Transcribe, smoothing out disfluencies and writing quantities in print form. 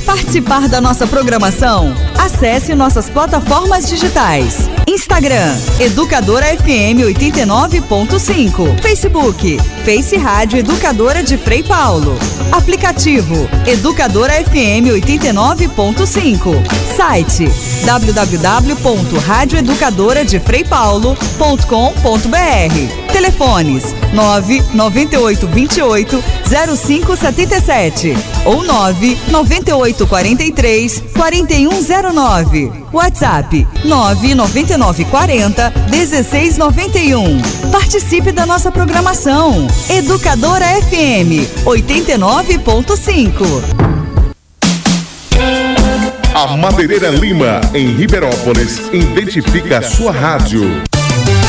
participar da nossa programação? Acesse nossas plataformas digitais. Instagram, Educadora FM 89.5. Facebook, Face Rádio Educadora de Frei Paulo. Aplicativo, Educadora FM 89.5. Site, www.radioeducadoradefreipaulo.com.br. Telefones 998 28 0577 ou 998 43 4109. WhatsApp 999 40 1691. Participe da nossa programação. Educadora FM 89.5. A Madeireira Lima, em Ribeirópolis, identifica a sua rádio.